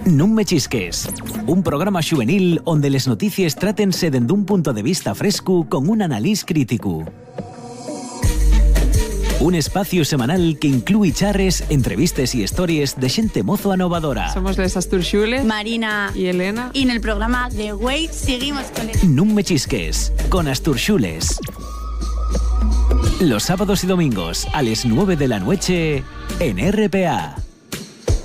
Non me chisques, un programa juvenil onde les notícies trátense dende un punto de vista fresco con un analís crítico. Un espacio semanal que inclúe charres, entrevistes y historias de xente mozo anovadora. Somos les Asturxules, Marina y Elena. Y en el programa de Way seguimos con Non me chisques, con Asturxules. Los sábados y domingos a las 9 de la noche en RPA.